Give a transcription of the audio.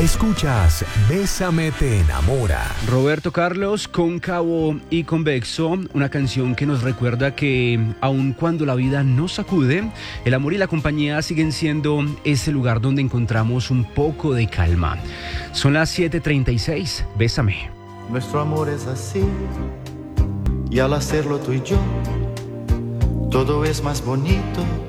Escuchas Bésame te enamora. Roberto Carlos, Cóncavo y Convexo, una canción que nos recuerda que aun cuando la vida nos sacude, el amor y la compañía siguen siendo ese lugar donde encontramos un poco de calma. Son las 7:36, Bésame. Nuestro amor es así, y al hacerlo tú y yo, todo es más bonito.